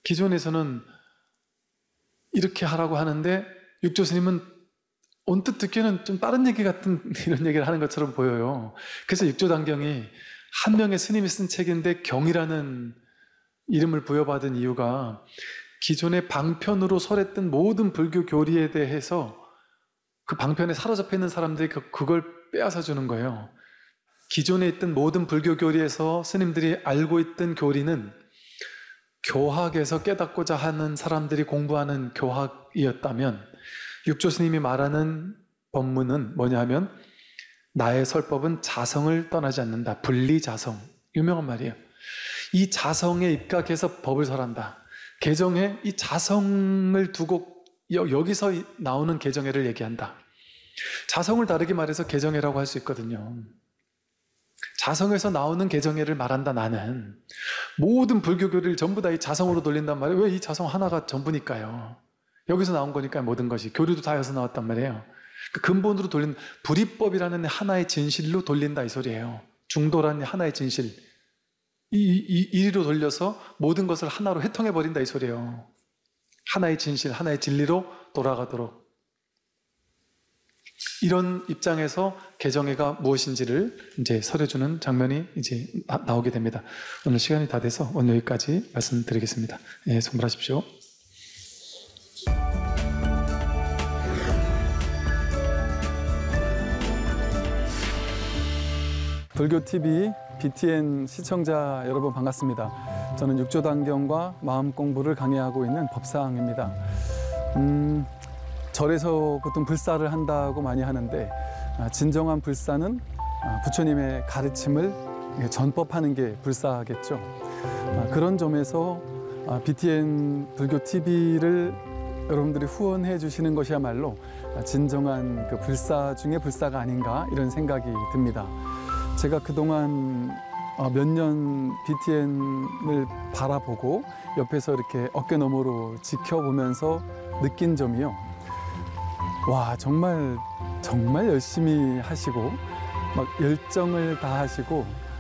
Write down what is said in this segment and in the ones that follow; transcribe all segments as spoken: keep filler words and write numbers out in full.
기존에서는 이렇게 하라고 하는데 육조 스님은 언뜻 듣기에는 좀 다른 얘기 같은 이런 얘기를 하는 것처럼 보여요. 그래서 육조단경이 한 명의 스님이 쓴 책인데 경이라는 이름을 부여받은 이유가 기존의 방편으로 설했던 모든 불교 교리에 대해서 그 방편에 사로잡혀 있는 사람들이 그, 그걸 빼앗아 주는 거예요. 기존에 있던 모든 불교 교리에서 스님들이 알고 있던 교리는 교학에서 깨닫고자 하는 사람들이 공부하는 교학이었다면 육조 스님이 말하는 법문은 뭐냐 하면 나의 설법은 자성을 떠나지 않는다. 분리자성. 유명한 말이에요. 이 자성에 입각해서 법을 설한다. 개정에 이 자성을 두고 여기서 나오는 개정회를 얘기한다. 자성을 다르게 말해서 개정회라고 할 수 있거든요. 자성에서 나오는 개정회를 말한다. 나는 모든 불교 교리를 전부 다 이 자성으로 돌린단 말이에요. 왜? 이 자성 하나가 전부니까요. 여기서 나온 거니까 모든 것이. 교리도 다 여기서 나왔단 말이에요. 그 근본으로 돌린 불이법이라는 하나의 진실로 돌린다 이 소리예요. 중도라는 하나의 진실. 이, 이, 이리로 돌려서 모든 것을 하나로 회통해버린다 이 소리예요. 하나의 진실, 하나의 진리로 돌아가도록. 이런 입장에서 개정회가 무엇인지를 이제 설해주는 장면이 이제 나, 나오게 됩니다. 오늘 시간이 다 돼서 오늘 여기까지 말씀드리겠습니다. 예, 손불하십시오. 불교티비 비티엔 시청자 여러분 반갑습니다. 저는 육조단경과 마음공부를 강의하고 있는 법상입니다. 음, 절에서 보통 불사를 한다고 많이 하는데 진정한 불사는 부처님의 가르침을 전법하는 게 불사겠죠. 그런 점에서 비티엔 불교티비를 여러분들이 후원해 주시는 것이야말로 진정한 그 불사 중에 불사가 아닌가 이런 생각이 듭니다. 제가 그동안 몇 년 비티엔을 바라보고 옆에서 이렇게 어깨너머로 지켜보면서 느낀 점이요. 와, 정말 정말 열심히 하시고 막 열정을 다하시고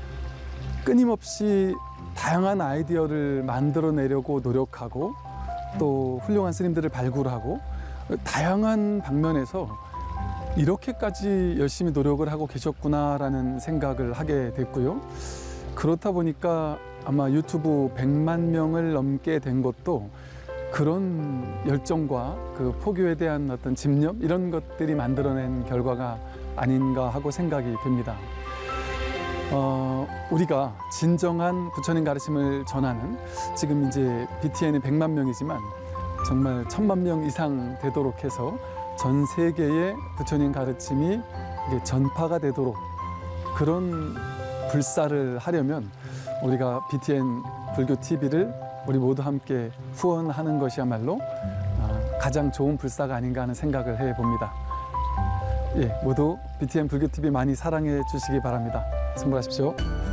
끊임없이 다양한 아이디어를 만들어내려고 노력하고 또 훌륭한 스님들을 발굴하고 다양한 방면에서 이렇게까지 열심히 노력을 하고 계셨구나라는 생각을 하게 됐고요. 그렇다 보니까 아마 유튜브 백만 명을 넘게 된 것도 그런 열정과 그 포교에 대한 어떤 집념 이런 것들이 만들어낸 결과가 아닌가 하고 생각이 듭니다. 어, 우리가 진정한 부처님 가르침을 전하는 지금 이제 비티엔이 백만 명이지만 정말 천만 명 이상 되도록 해서 전 세계의 부처님 가르침이 이게 전파가 되도록 그런 불사를 하려면 우리가 비티엔 불교티비를 우리 모두 함께 후원하는 것이야말로 가장 좋은 불사가 아닌가 하는 생각을 해봅니다. 예, 모두 비티엔 불교티비 많이 사랑해 주시기 바랍니다. 성불하십시오.